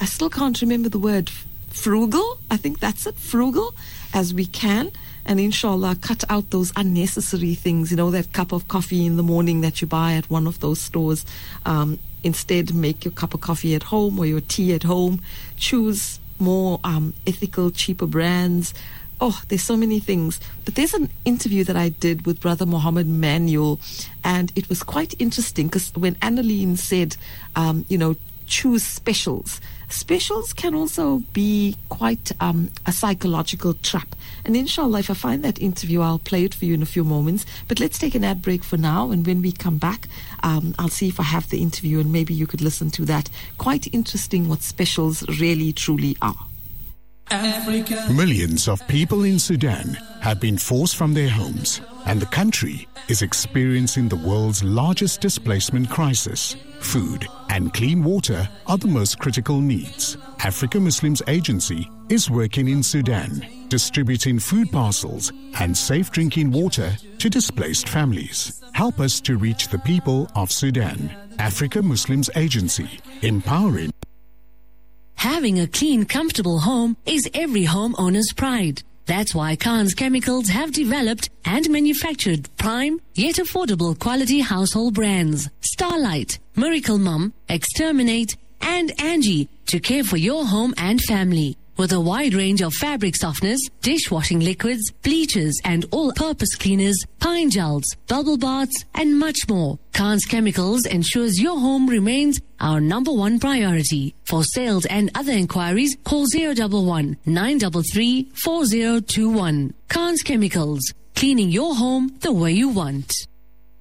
I still can't remember the word, frugal. I think that's it, frugal as we can. And inshallah, cut out those unnecessary things, that cup of coffee in the morning that you buy at one of those stores. Instead, make your cup of coffee at home or your tea at home. Choose more ethical, cheaper brands. Oh, there's so many things. But there's an interview that I did with Brother Muhammad Manuel, and it was quite interesting because when Annalene said, choose specials. Specials can also be quite a psychological trap. And inshallah, if I find that interview, I'll play it for you in a few moments. But let's take an ad break for now. And when we come back, I'll see if I have the interview and maybe you could listen to that. Quite interesting what specials really, truly are. Africa. Millions of people in Sudan have been forced from their homes, and the country is experiencing the world's largest displacement crisis. Food and clean water are the most critical needs. Africa Muslims Agency is working in Sudan, distributing food parcels and safe drinking water to displaced families. Help us to reach the people of Sudan. Africa Muslims Agency, empowering. Having a clean, comfortable home is every homeowner's pride. That's why Khan's Chemicals have developed and manufactured prime yet affordable quality household brands. Starlight, Miracle Mum, Exterminate, and Angie to care for your home and family. With a wide range of fabric softeners, dishwashing liquids, bleachers, and all-purpose cleaners, pine gels, bubble baths, and much more, Khan's Chemicals ensures your home remains our #1 priority. For sales and other inquiries, call 011 933 4021. Khan's Chemicals, cleaning your home the way you want.